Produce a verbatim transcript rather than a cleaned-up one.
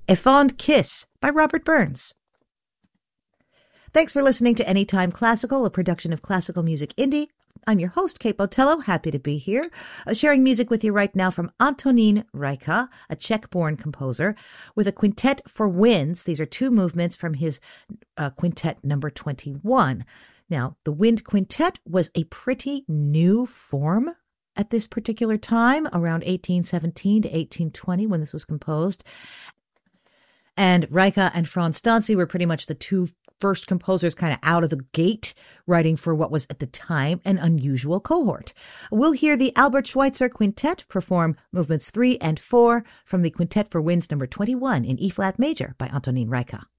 A Fond Kiss by Robert Burns. Thanks for listening to Anytime Classical, a production of Classical Music Indie. I'm your host, Kate Botello. Happy to be here, uh, sharing music with you right now from Antonín Rajka, a Czech-born composer, with a quintet for winds. These are two movements from his uh, quintet number twenty-one. Now, the wind quintet was a pretty new form at this particular time, around eighteen seventeen to eighteen twenty, when this was composed. And Rajka and Franz Stancy were pretty much the two first composers kind of out of the gate, writing for what was at the time an unusual cohort. We'll hear the Albert Schweitzer Quintet perform movements three and four from the Quintet for Winds number twenty-one in E-flat major by Antonín Rajka.